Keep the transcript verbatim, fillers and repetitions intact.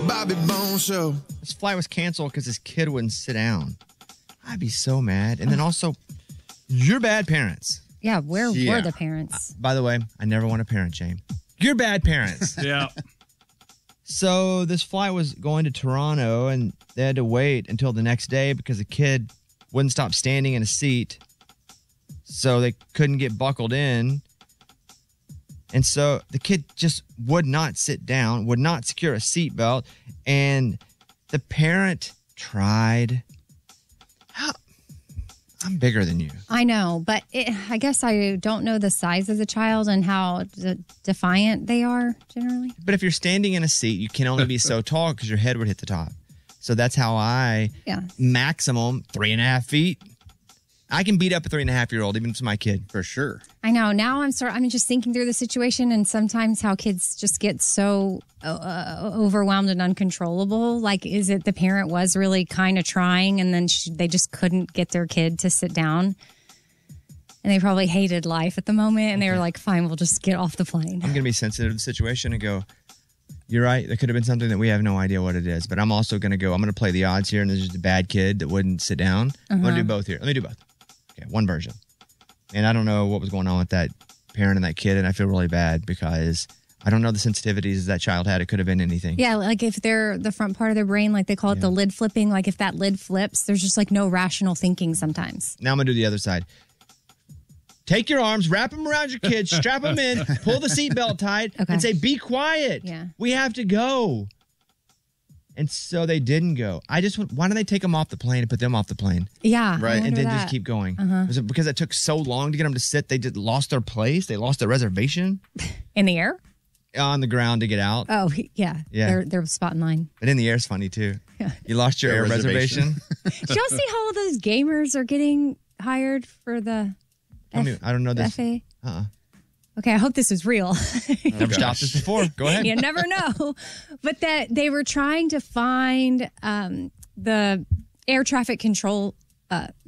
Bobby Bones Show. This flight was canceled because this kid wouldn't sit down. I'd be so mad. And then also, you're bad parents. Yeah, where Yeah. were the parents? Uh, by the way, I never want to parent shame. You're bad parents. Yeah. So this flight was going to Toronto, and they had to wait until the next day because the kid wouldn't stop standing in a seat. So they couldn't get buckled in. And so the kid just would not sit down, would not secure a seatbelt. And the parent tried. How? I'm bigger than you. I know, but it, I guess I don't know the size of the child and how de- defiant they are generally. But if you're standing in a seat, you can only be so tall because your head would hit the top. So that's how I, Yeah. maximum three and a half feet. I can beat up a three and a half year old, even if it's my kid. For sure. I know. Now I'm sort. I'm just thinking through the situation, and sometimes how kids just get so uh, overwhelmed and uncontrollable. Like, is it the parent was really kind of trying, and then she, they just couldn't get their kid to sit down, and they probably hated life at the moment, and they were like, "Fine, we'll just get off the plane." I'm going to be sensitive to the situation and go, you're right. There could have been something that we have no idea what it is. But I'm also going to go, I'm going to play the odds here, and there's just a bad kid that wouldn't sit down. I'm going to do both here. Let me do both. Okay, one version. And I don't know what was going on with that parent and that kid, and I feel really bad because I don't know the sensitivities that child had. It could have been anything. Yeah, like if they're the front part of their brain, like they call it the lid flipping. Like if that lid flips, there's just like no rational thinking sometimes. Now I'm going to do the other side. Take your arms, wrap them around your kids, strap them in, pull the seatbelt tight, Okay. and say, be quiet. Yeah. We have to go. And so they didn't go. I just want, why don't they take them off the plane and put them off the plane? Yeah, I Right. And wonder then that. just keep going. Uh-huh. Was it because it took so long to get them to sit, they just lost their place? They lost their reservation In the air? on the ground to get out? Oh, yeah. Yeah. They're, they're spot in line. But in the air is funny too. Yeah. You lost your Air air reservation. reservation. Did y'all see how all those gamers are getting hired for the Tell me, I don't know the this. F A? Uh-uh. Okay, I hope this is real. Never stopped this before. Go ahead. You never know. But that they were trying to find um, the air traffic control uh,